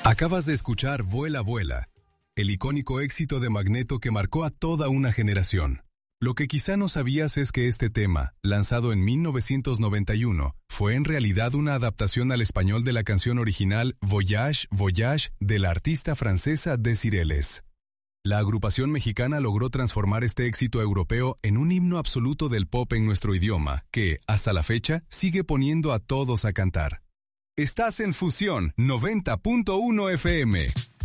Acabas de escuchar Vuela, Vuela, el icónico éxito de Magneto que marcó a toda una generación. Lo que quizá no sabías es que este tema, lanzado en 1991, fue en realidad una adaptación al español de la canción original Voyage, Voyage de la artista francesa Desireles. La agrupación mexicana logró transformar este éxito europeo en un himno absoluto del pop en nuestro idioma, que, hasta la fecha, sigue poniendo a todos a cantar. Estás en Fusión 90.1 FM.